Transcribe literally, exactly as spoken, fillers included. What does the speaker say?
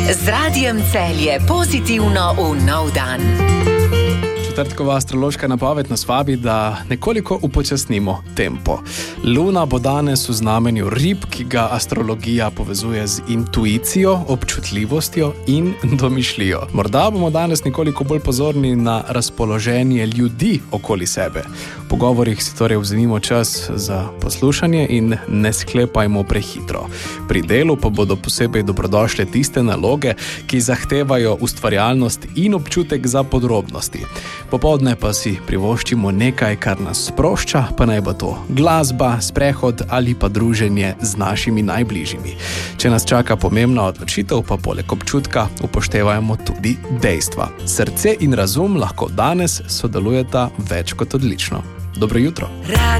Z Radijem Celje pozitivno v nov dan. Četrtkova astrološka napoved nas vabi, da nekoliko upočasnimo tempo. Luna bo danes v znamenju rib, ki ga astrologija povezuje z intuicijo, občutljivostjo in domišljijo. Morda bomo danes nekoliko bolj pozorni na razpoloženje ljudi okoli sebe. V pogovorih si torej vzemimo čas za poslušanje in ne sklepajmo prehitro. Pri delu pa bodo posebej dobrodošle tiste naloge, ki zahtevajo ustvarjalnost in občutek za podrobnosti. Popoldne pa si privoščimo nekaj, kar nas sprošča, pa naj bo to glasba, sprehod ali pa druženje z našimi najbližjimi. Če nas čaka pomembna odločitev, pa poleg občutka upoštevajmo tudi dejstva. Srce in razum lahko danes sodelujeta več kot odlično. Dobro jutro.